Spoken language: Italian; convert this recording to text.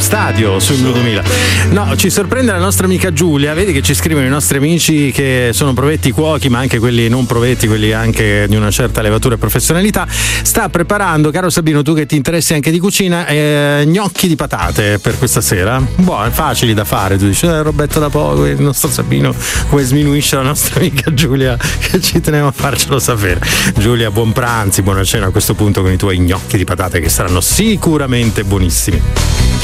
stadio sul Blu 2000. No, ci sorprende la nostra amica Giulia, vedi che ci scrivono i nostri amici che sono provetti cuochi, ma anche quelli non provetti, quelli anche di una certa levatura e professionalità. Sta preparando, caro Sabino, tu che ti interessi anche di cucina, gnocchi di patate per questa sera. Buoni, facili da fare. Tu dici, robetta da poco, il nostro Sabino come sminuisce la nostra amica Giulia, che ci tenevo a farcelo sapere. Giulia, buon pranzo, buona cena a questo punto con i tuoi gnocchi di patate che saranno sicuramente buonissimi.